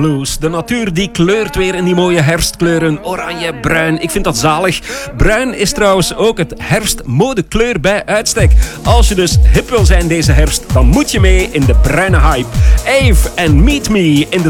Blues. De natuur die kleurt weer in die mooie herfstkleuren. Oranje, bruin. Ik vind dat zalig. Bruin is trouwens ook het herfstmodekleur bij uitstek. Als je dus hip wil zijn deze herfst, dan moet je mee in de bruine hype. Ave en Meet Me in de